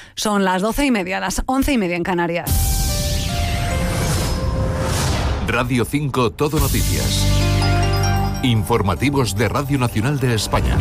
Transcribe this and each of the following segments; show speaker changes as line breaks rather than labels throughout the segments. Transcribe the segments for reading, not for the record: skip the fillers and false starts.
Son las 12:30, las 11:30 en Canarias.
Radio 5 Todo Noticias. Informativos de Radio Nacional de España.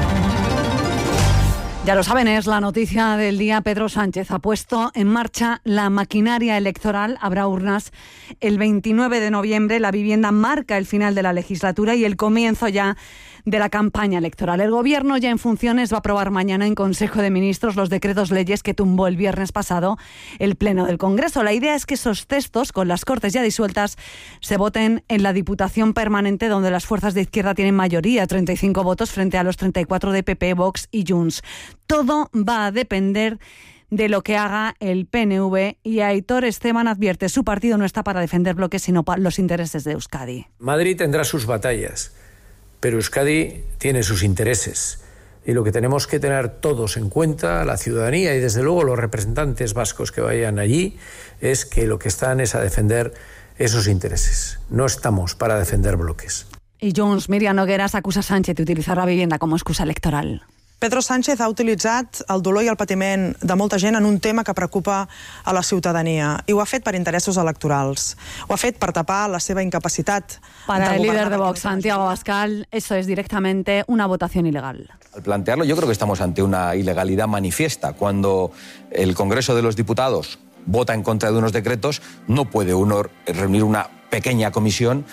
Ya lo saben, es la noticia del día. Pedro Sánchez ha puesto en marcha la maquinaria electoral. Habrá urnas el 29 de noviembre. La vivienda marca el final de la legislatura y el comienzo ya de la campaña electoral. El Gobierno, ya en funciones, va a aprobar mañana en Consejo de Ministros los decretos leyes que tumbó el viernes pasado el Pleno del Congreso. La idea es que esos textos, con las Cortes ya disueltas, se voten en la Diputación Permanente, donde las fuerzas de izquierda tienen mayoría, 35 votos frente a los 34 de PP, Vox y Junts. Todo va a depender de lo que haga el PNV, y Aitor Esteban advierte: su partido no está para defender bloques, sino para los intereses de Euskadi.
Madrid tendrá sus batallas, pero Euskadi tiene sus intereses. Y lo que tenemos que tener todos en cuenta, la ciudadanía y desde luego los representantes vascos que vayan allí, es que lo que están es a defender esos intereses. No estamos para defender bloques.
Y Junts, Míriam Nogueras, acusa a Sánchez de utilizar la vivienda como excusa electoral.
Pedro Sánchez ha utilitzat el dolor i el patiment de molta gent en un tema que preocupa a la ciutadania, i ho ha fet per interessos electorals. Ho ha fet per tapar la seva incapacitat.
Para el líder de Vox, Santiago Abascal, eso es directamente una votación ilegal.
Al plantearlo, yo creo que estamos ante una ilegalidad manifiesta. Cuando el Congreso de los Diputados vota en contra de unos decretos, no puede uno reunir una pequeña comisión,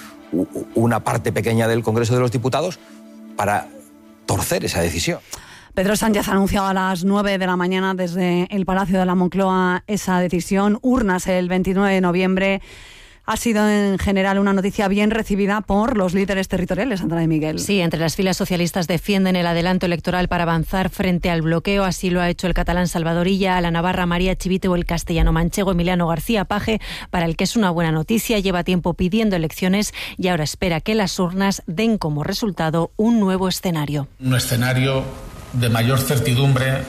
una parte pequeña del Congreso de los Diputados, para torcer esa decisión.
Pedro Sánchez ha anunciado a las 9 de la mañana desde el Palacio de la Moncloa esa decisión. Urnas el 29 de noviembre. Ha sido en general una noticia bien recibida por los líderes territoriales, Sandra de Miguel.
Sí, entre las filas socialistas defienden el adelanto electoral para avanzar frente al bloqueo. Así lo ha hecho el catalán Salvador Illa, la navarra María Chivite o el castellano manchego Emiliano García Paje, para el que es una buena noticia. Lleva tiempo pidiendo elecciones y ahora espera que las urnas den como resultado un nuevo escenario.
Un escenario de mayor certidumbre,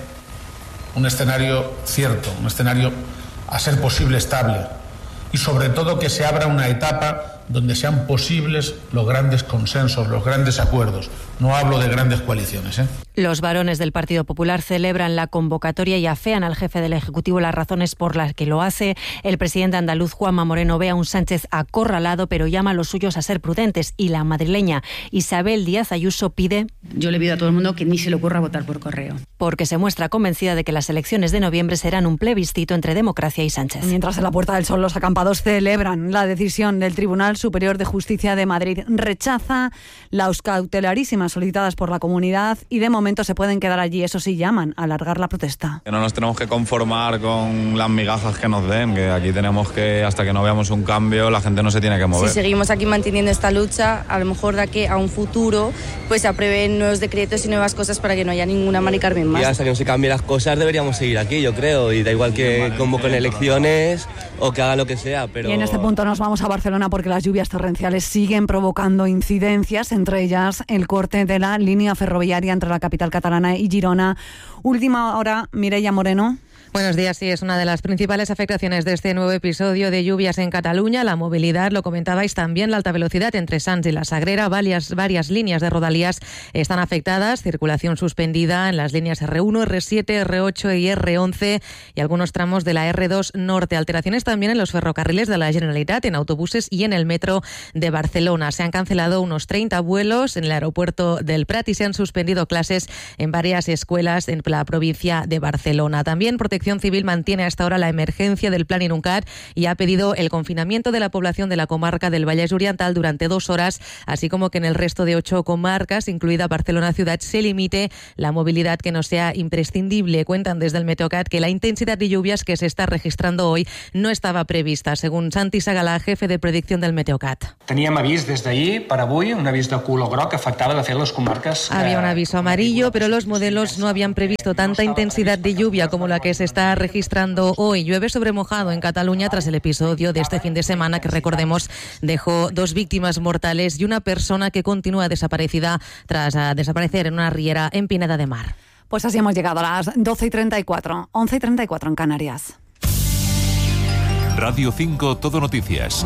un escenario cierto, un escenario a ser posible estable, y sobre todo que se abra una etapa donde sean posibles los grandes consensos, los grandes acuerdos. No hablo de grandes coaliciones.
Los varones del Partido Popular celebran la convocatoria y afean al jefe del Ejecutivo las razones por las que lo hace. El presidente andaluz Juanma Moreno ve a un Sánchez acorralado, pero llama a los suyos a ser prudentes. Y la madrileña Isabel Díaz Ayuso pide:
yo le pido a todo el mundo que ni se le ocurra votar por correo.
Porque se muestra convencida de que las elecciones de noviembre serán un plebiscito entre democracia y Sánchez.
Mientras en la Puerta del Sol los acampados celebran la decisión del Tribunal Superior de Justicia de Madrid. Rechaza las cautelarísimas solicitadas por la comunidad y de momento se pueden quedar allí. Eso sí, llaman a alargar la protesta.
Que no nos tenemos que conformar con las migajas que nos den, que aquí tenemos que, hasta que no veamos un cambio, la gente no se tiene que mover.
Si seguimos aquí manteniendo esta lucha, a lo mejor de aquí a un futuro pues se aprueben nuevos decretos y nuevas cosas para que no haya ninguna Mari Carmen más.
Y hasta que no se cambien las cosas deberíamos seguir aquí, yo creo, y da igual que convoquen elecciones o que hagan lo que sea, pero...
Y en este punto nos vamos a Barcelona porque las lluvias torrenciales siguen provocando incidencias, entre ellas el corte de la línea ferroviaria entre la capital catalana y Girona. Última hora, Mireia Moreno.
Buenos días. Sí, es una de las principales afectaciones de este nuevo episodio de lluvias en Cataluña. La movilidad, lo comentabais también, la alta velocidad entre Sants y la Sagrera. Varias líneas de rodalías están afectadas. Circulación suspendida en las líneas R1, R7, R8 y R11 y algunos tramos de la R2 Norte. Alteraciones también en los ferrocarriles de la Generalitat, en autobuses y en el metro de Barcelona. Se han cancelado unos 30 vuelos en el aeropuerto del Prat y se han suspendido clases en varias escuelas en la provincia de Barcelona. También Protección Civil mantiene hasta ahora la emergencia del Plan Inuncat y ha pedido el confinamiento de la población de la comarca del Vallès Oriental durante 2 horas, así como que en el resto de 8 comarcas, incluida Barcelona Ciudad, se limite la movilidad que no sea imprescindible. Cuentan desde el Meteocat que la intensidad de lluvias que se está registrando hoy no estaba prevista, según Santi Segalà, jefe de predicción del Meteocat.
Teníem avís des d'ahir per avui, un avís de color groc que afectava de fet les comarques.
Había un aviso amarillo, pero los modelos no habían previsto tanta intensidad de lluvia como la que se está registrando hoy. Llueve sobre mojado en Cataluña tras el episodio de este fin de semana que, recordemos, dejó 2 víctimas mortales y una persona que continúa desaparecida tras desaparecer en una riera en Pineda de Mar.
Pues así hemos llegado a las 12:34, 11:34 en Canarias.
Radio 5 Todo Noticias.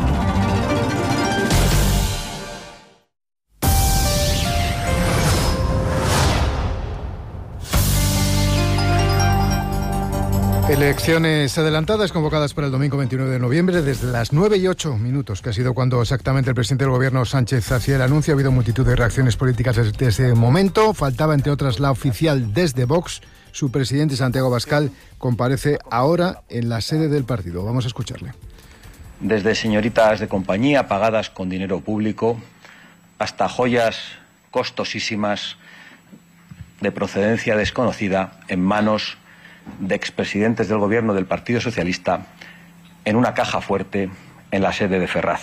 Elecciones adelantadas convocadas para el domingo 29 de noviembre desde las 9:08, que ha sido cuando exactamente el presidente del gobierno Sánchez hacía el anuncio. Ha habido multitud de reacciones políticas desde ese momento. Faltaba, entre otras, la oficial desde Vox. Su presidente, Santiago Abascal, comparece ahora en la sede del partido. Vamos a escucharle.
Desde señoritas de compañía pagadas con dinero público hasta joyas costosísimas de procedencia desconocida en manos de expresidentes del gobierno del Partido Socialista en una caja fuerte en la sede de Ferraz.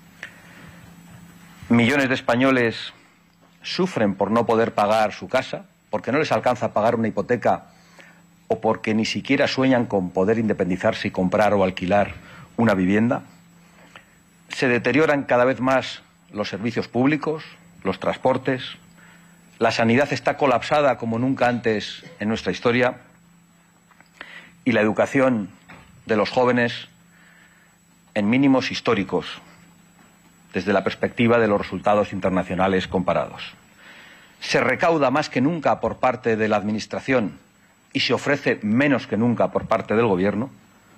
Millones de españoles sufren por no poder pagar su casa, porque no les alcanza a pagar una hipoteca o porque ni siquiera sueñan con poder independizarse y comprar o alquilar una vivienda. Se deterioran cada vez más los servicios públicos, los transportes. La sanidad está colapsada como nunca antes en nuestra historia. Y la educación de los jóvenes en mínimos históricos desde la perspectiva de los resultados internacionales comparados. Se recauda más que nunca por parte de la Administración y se ofrece menos que nunca por parte del Gobierno.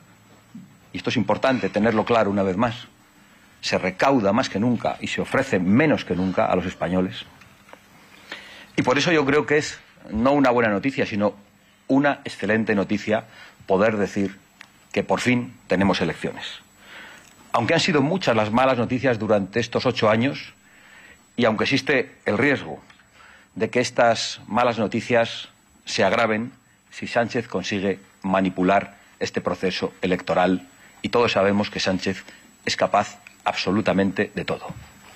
Y esto es importante tenerlo claro una vez más. Se recauda más que nunca y se ofrece menos que nunca a los españoles. Y por eso yo creo que es no una buena noticia, sino una excelente noticia poder decir que por fin tenemos elecciones. Aunque han sido muchas las malas noticias durante estos 8 años y aunque existe el riesgo de que estas malas noticias se agraven si Sánchez consigue manipular este proceso electoral, y todos sabemos que Sánchez es capaz absolutamente de todo.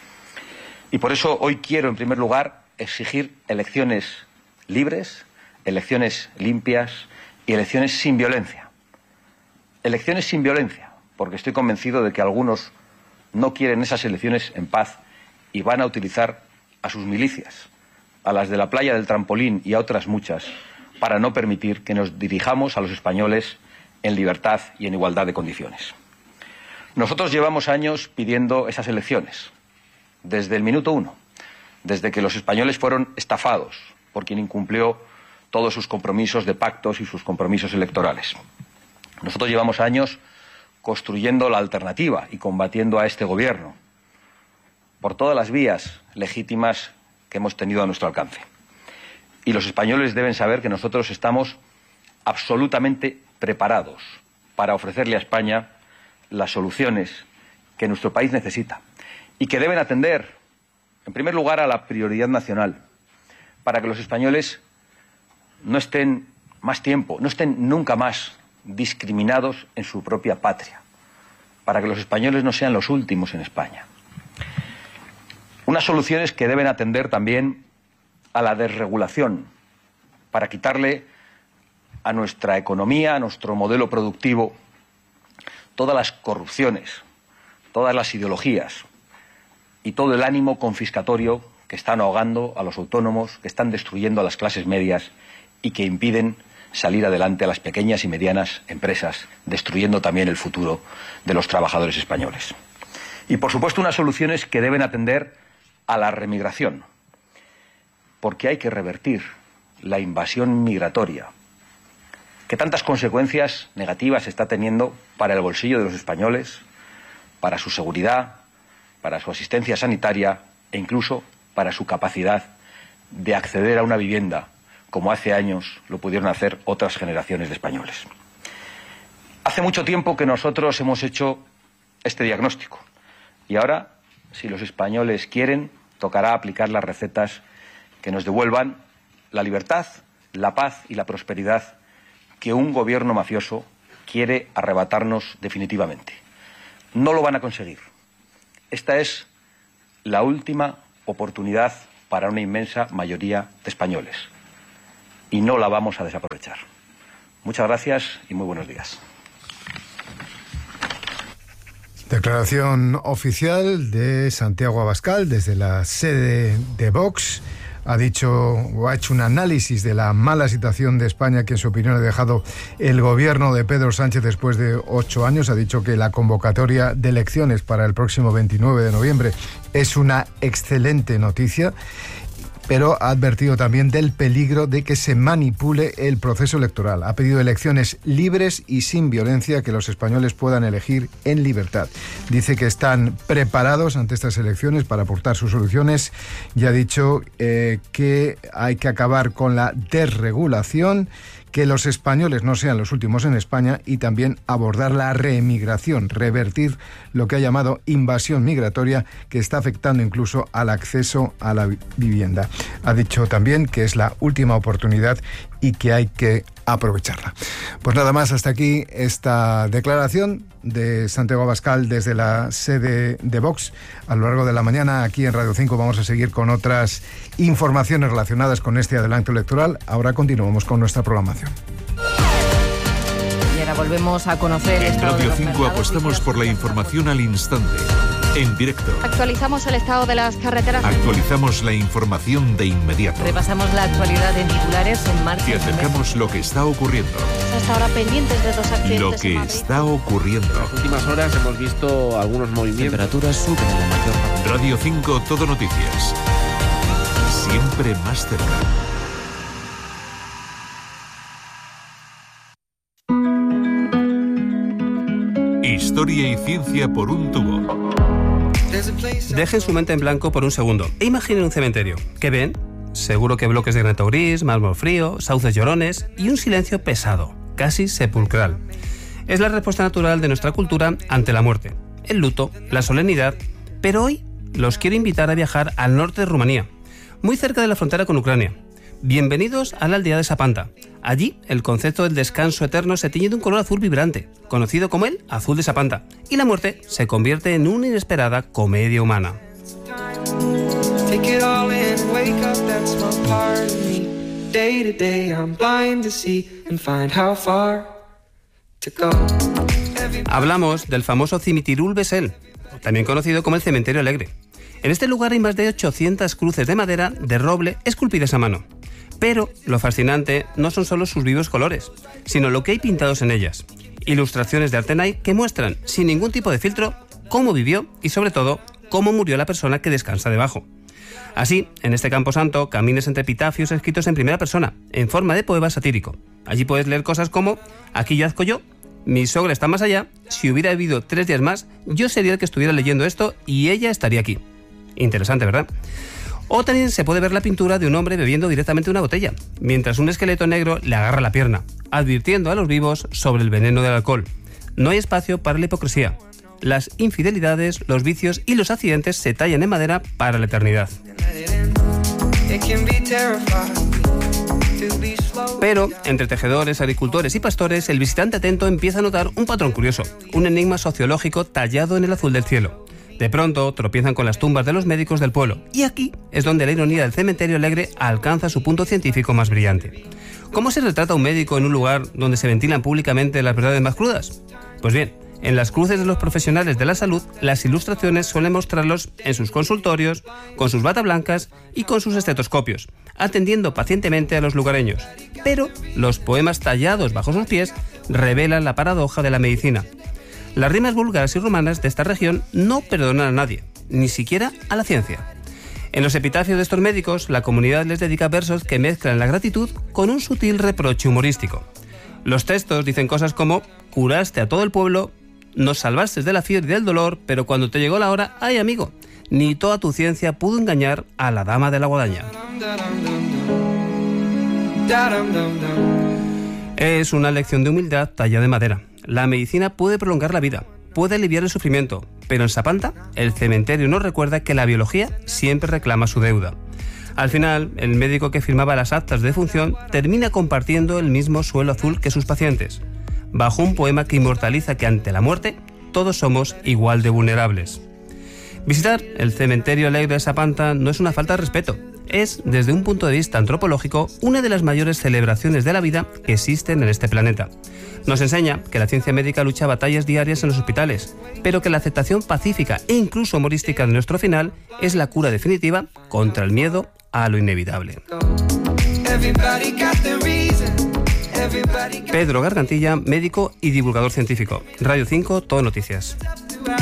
Y por eso hoy quiero, en primer lugar, exigir elecciones libres, elecciones limpias y elecciones sin violencia. Elecciones sin violencia, porque estoy convencido de que algunos no quieren esas elecciones en paz y van a utilizar a sus milicias, a las de la playa del Trampolín y a otras muchas, para no permitir que nos dirijamos a los españoles en libertad y en igualdad de condiciones. Nosotros llevamos años pidiendo esas elecciones, desde el minuto 1, desde que los españoles fueron estafados por quien incumplió todos sus compromisos de pactos y sus compromisos electorales. Nosotros llevamos años construyendo la alternativa y combatiendo a este gobierno por todas las vías legítimas que hemos tenido a nuestro alcance. Y los españoles deben saber que nosotros estamos absolutamente preparados para ofrecerle a España las soluciones que nuestro país necesita y que deben atender, en primer lugar, a la prioridad nacional, para que los españoles no estén más tiempo, no estén nunca más discriminados en su propia patria, para que los españoles no sean los últimos en España. Unas soluciones que deben atender también a la desregulación, para quitarle a nuestra economía, a nuestro modelo productivo, todas las corrupciones, todas las ideologías y todo el ánimo confiscatorio que están ahogando a los autónomos, que están destruyendo a las clases medias y que impiden salir adelante a las pequeñas y medianas empresas, destruyendo también el futuro de los trabajadores españoles. Y, por supuesto, unas soluciones que deben atender a la remigración, porque hay que revertir la invasión migratoria, que tantas consecuencias negativas está teniendo para el bolsillo de los españoles, para su seguridad, para su asistencia sanitaria e incluso para su capacidad de acceder a una vivienda, como hace años lo pudieron hacer otras generaciones de españoles. Hace mucho tiempo que nosotros hemos hecho este diagnóstico y ahora, si los españoles quieren, tocará aplicar las recetas que nos devuelvan la libertad, la paz y la prosperidad que un gobierno mafioso quiere arrebatarnos definitivamente. No lo van a conseguir. Esta es la última oportunidad para una inmensa mayoría de españoles y no la vamos a desaprovechar. Muchas gracias y muy buenos días.
Declaración oficial de Santiago Abascal desde la sede de Vox. Ha dicho o ha hecho un análisis de la mala situación de España que en su opinión ha dejado el gobierno de Pedro Sánchez después de 8 años. Ha dicho que la convocatoria de elecciones para el próximo 29 de noviembre es una excelente noticia. pero ha advertido también del peligro de que se manipule el proceso electoral. Ha pedido elecciones libres y sin violencia, que los españoles puedan elegir en libertad. Dice que están preparados ante estas elecciones para aportar sus soluciones y ha dicho que hay que acabar con la desregulación, que los españoles no sean los últimos en España y también abordar la reemigración, revertir lo que ha llamado invasión migratoria, que está afectando incluso al acceso a la vivienda. Ha dicho también que es la última oportunidad y que hay que aprovecharla. Pues nada más, hasta aquí esta declaración de Santiago Abascal desde la sede de Vox. A lo largo de la mañana aquí en Radio 5 vamos a seguir con otras informaciones relacionadas con este adelanto electoral. Ahora continuamos con nuestra programación.
Y ahora volvemos a conocer...
En Radio 5 apostamos por la información al instante, en directo.
Actualizamos el estado de las carreteras.
Actualizamos la información de inmediato.
Repasamos la actualidad en titulares en marcha.
Y acercamos lo que está ocurriendo.
Hasta ahora pendientes de 2 accidentes.
Lo que está ocurriendo.
En las últimas horas hemos visto algunos movimientos.
Temperaturas suben en la mayor parte.
Radio 5 Todo Noticias. Siempre más cerca. Historia y ciencia por un tubo.
Dejen su mente en blanco por un segundo e imaginen un cementerio. ¿Qué ven? Seguro que bloques de granito gris, mármol frío, sauces llorones y un silencio pesado, casi sepulcral. Es la respuesta natural de nuestra cultura ante la muerte, el luto, la solemnidad, pero hoy los quiero invitar a viajar al norte de Rumanía, muy cerca de la frontera con Ucrania. Bienvenidos a la aldea de Sapanta. Allí, el concepto del descanso eterno se tiñe de un color azul vibrante, conocido como el azul de Sapanta, y la muerte se convierte en una inesperada comedia humana. Hablamos del famoso Cimitirul Vesel, también conocido como el Cementerio Alegre. En este lugar hay más de 800 cruces de madera de roble esculpidas a mano. Pero lo fascinante no son solo sus vivos colores, sino lo que hay pintados en ellas. Ilustraciones de Artenay que muestran, sin ningún tipo de filtro, cómo vivió y, sobre todo, cómo murió la persona que descansa debajo. Así, en este camposanto, camines entre epitafios escritos en primera persona, en forma de poema satírico. Allí puedes leer cosas como: aquí yazco yo, mi sogra está más allá, si hubiera vivido 3 días más, yo sería el que estuviera leyendo esto y ella estaría aquí. Interesante, ¿verdad? O también se puede ver la pintura de un hombre bebiendo directamente una botella, mientras un esqueleto negro le agarra la pierna, advirtiendo a los vivos sobre el veneno del alcohol. No hay espacio para la hipocresía. Las infidelidades, los vicios y los accidentes se tallan en madera para la eternidad. Pero, entre tejedores, agricultores y pastores, el visitante atento empieza a notar un patrón curioso, un enigma sociológico tallado en el azul del cielo. De pronto, tropiezan con las tumbas de los médicos del pueblo, y aquí es donde la ironía del Cementerio Alegre alcanza su punto científico más brillante. ¿Cómo se retrata a un médico en un lugar donde se ventilan públicamente las verdades más crudas? Pues bien, en las cruces de los profesionales de la salud, las ilustraciones suelen mostrarlos en sus consultorios, con sus batas blancas y con sus estetoscopios, atendiendo pacientemente a los lugareños. Pero los poemas tallados bajo sus pies revelan la paradoja de la medicina. Las rimas búlgaras y romanas de esta región no perdonan a nadie, ni siquiera a la ciencia. En los epitafios de estos médicos, la comunidad les dedica versos que mezclan la gratitud con un sutil reproche humorístico. Los textos dicen cosas como: curaste a todo el pueblo, nos salvaste de la fiebre y del dolor, pero cuando te llegó la hora, ¡ay amigo! Ni toda tu ciencia pudo engañar a la dama de la guadaña. Es una lección de humildad tallada de madera. La medicina puede prolongar la vida, puede aliviar el sufrimiento, pero en Sapanta, el cementerio nos recuerda que la biología siempre reclama su deuda. Al final, el médico que firmaba las actas de defunción termina compartiendo el mismo suelo azul que sus pacientes, bajo un poema que inmortaliza que ante la muerte todos somos igual de vulnerables. Visitar el Cementerio Alegre de Sapanta no es una falta de respeto, es, desde un punto de vista antropológico, una de las mayores celebraciones de la vida que existen en este planeta. Nos enseña que la ciencia médica lucha batallas diarias en los hospitales, pero que la aceptación pacífica e incluso humorística de nuestro final es la cura definitiva contra el miedo a lo inevitable. Pedro Gargantilla, médico y divulgador científico. Radio 5, Todo Noticias.